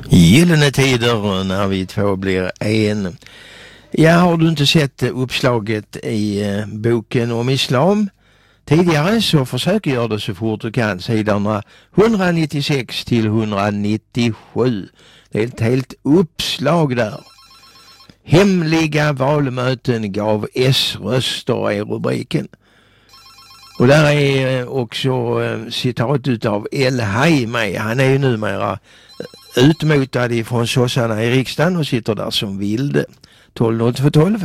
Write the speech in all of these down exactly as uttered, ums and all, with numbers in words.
Gyllene tider när vi två blir en. Ja, har du inte sett uppslaget i eh, boken om islam tidigare, så försök göra det så fort du kan. Sidorna etthundranittiosex till etthundranittiosju. Det är ett helt uppslag där. Hemliga valmöten gav S-röster i rubriken. Och där är också eh, citat utav El Hay med. Han är ju numera utmotad ifrån sossarna i riksdagen och sitter där som vilde. tolv noll två tolv.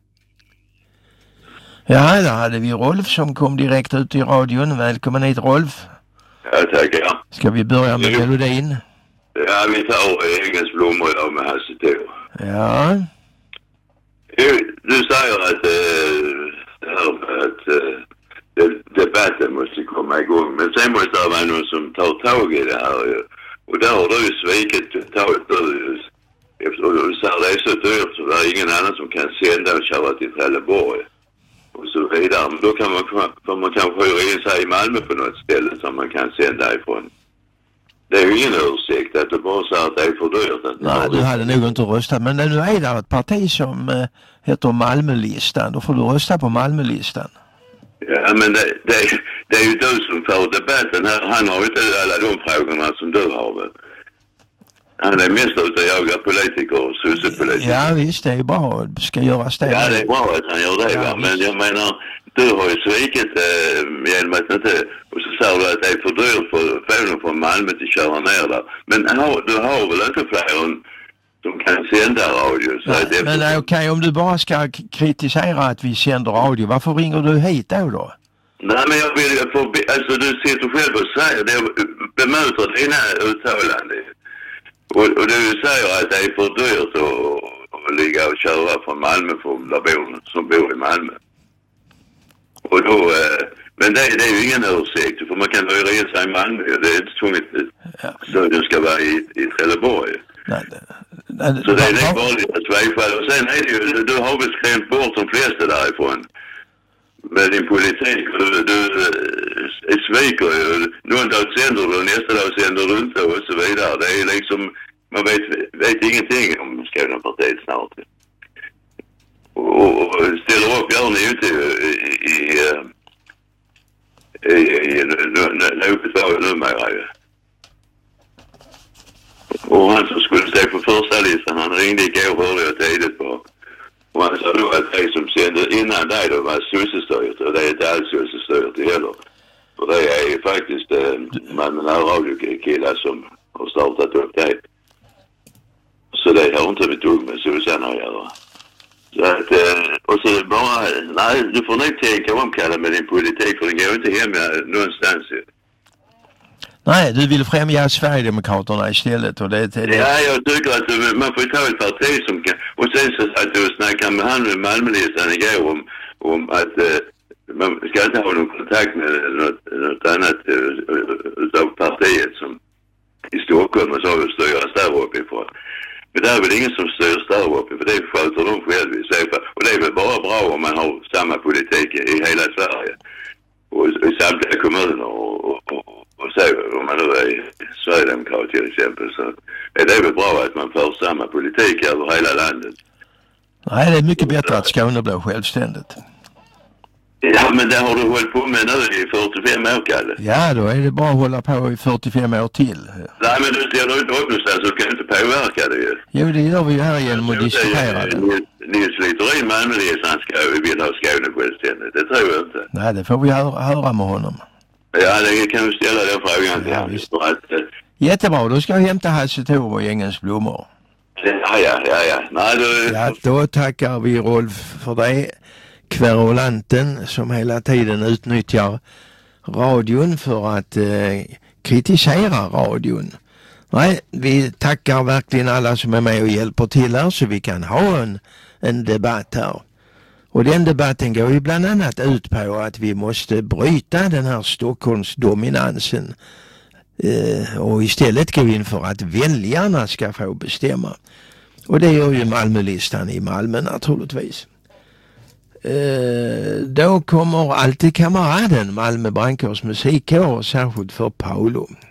Ja, där hade vi Rolf som kom direkt ut i radion. Välkommen hit, Rolf. Ja, tackar. Ska vi börja med melodin? Ja, vi tar Ängens blommor idag med Hasse Thor. Ja. Du säger att äh, det här med att äh, debatten måste komma igång. Men sen måste det vara någon som tar tag i det här. Och där har du ju svikit totalt. Eftersom du säger det är så dyrt så det är ingen annan som kan sända och köra till Trelleborg. Och så vidare. Men då kan man, för man kanske hyra in sig i Malmö på något ställe som man kan sända ifrån. Det är ju ingen ursäkt att du bara säger att det är för dyrt. Att Nej, du hade nog inte röstat. Men nu är det ett parti som äh, heter Malmölistan. Då får du rösta på Malmölistan. Ja, men det, det, det är ju du som får debatten här. Han har ju inte alla de frågorna som du har. Väl? Han är mest ute och jagar politiker och sossepolitiker. Ja visst, det är bra. Det ska göras det. Ja, det är bra att han gör det. Ja, men jag menar, du har ju svikit äh, genom att inte... Och så säger du att det är för dyrt för fånen från Malmö till köra ner där. Men har, du har väl inte fler som kan sända radio? Så Nej, det men okej, okay, om du bara ska kritisera att vi sänder radio, varför ringer du hit då då? Nej, men jag vill... För, alltså, du sitter själv och säger det. Bemöter dina uttalanden. Och, och du säger att det är för dyrt att, att ligga och köra från Malmö för de som bor i Malmö. Och då, eh, men det, det är ju ingen ursäkt, för man kan hyra in sig i Malmö. Det är inte tvunget ja. Så du ska vara i, i Trelleborg. Nej, det, det, så det är det vanliga svejfall. Och sen är det ju, du har väl skrämt bort de flesta därifrån. Med din politik. Du, du äh, sviker ju. Någon dag sänder du, nästa dag sänder du inte och så vidare. Det är liksom, man vet, vet ingenting om Skånepartiet snart. Och, och ställer upp gör ni ute i i i i Nopetvagen numera ju. Och han som skulle stå på första listan, han ringde igår, hörde jag tidigt på. Och han sa då att det som sände innan dig då var sossestyrt, och det är inte alls sossestyrt heller. För det är ju faktiskt eh, man med radiokillar som har startat upp det. Så det har inte ett dugg med sossarna att göra. Så att, eh, och så bara, nej, du får nog tänka om, Kalle, med din politik, för den går inte hem någonstans. Nej, du vill främja Sverigedemokraterna istället. Och det, det... Ja, jag tycker att du, man får ta ett parti som kan... Och sen så att du snackade med han med Malmölistan igår om, om att eh, man ska inte ha någon kontakt med något, något annat eh, utav partiet som i Stockholm och så har vi styras där uppifrån. Men det är väl ingen som styrs där uppe, för det sköter de själv i sig. Och det är väl bara bra om man har samma politik i hela Sverige. Och i samtliga kommuner och, och, och Och så om man nu är Sverigedemokrat till exempel, så är det väl bra att man för samma politik över hela landet. Nej, det är mycket bättre att Skåne blir självständigt. Ja, men det har du hållit på med nu i fyrtiofem år, Kalle. Ja, då är det bara att hålla på i fyrtiofem år till. Nej, men du ställer inte upp någonstans så kan du inte påverka det ju. Jo, det gör vi ju här genom att diskutera det. Nils Littorin Malmölistan ska vill ha Skåne självständigt, det tror jag inte. Nej, det får vi höra, höra med honom. Ja, det kan du ställa den frågan till. Ja, visst. Att, äh, jättebra, då ska jag hämta Hasse Thor och Ängens blommor. Ja, ja, ja, ja. Nej, då... ja, då tackar vi Rolf för det. Kverulanten som hela tiden utnyttjar radion för att eh, kritisera radion. Nej, vi tackar verkligen alla som är med och hjälper till här så vi kan ha en, en debatt här. Och den debatten går ju bland annat ut på att vi måste bryta den här Stockholmsdominansen eh, och istället gå in för att väljarna ska få bestämma. Och det gör ju Malmölistan i Malmö naturligtvis. Eh, då kommer alltid kamraden Malmö Brandkårs musikkår, särskilt för Paolo.